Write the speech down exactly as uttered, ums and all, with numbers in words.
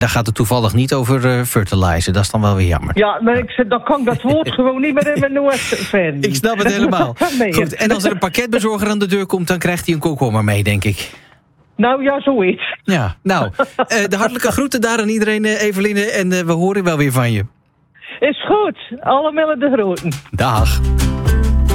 daar gaat het toevallig niet over uh, fertilizer. Dat is dan wel weer jammer. Ja, maar ik zeg, dan kan ik dat woord gewoon niet meer in mijn Noord vinden. Ik snap het helemaal. Nee. Goed, en als er een pakketbezorger aan de deur komt, dan krijgt hij een komkommer mee, denk ik. Nou ja, zoiets. Ja, nou, uh, de hartelijke groeten daar aan iedereen, uh, Eveline. En uh, we horen wel weer van je. Is goed. Allemaal de groeten. Dag.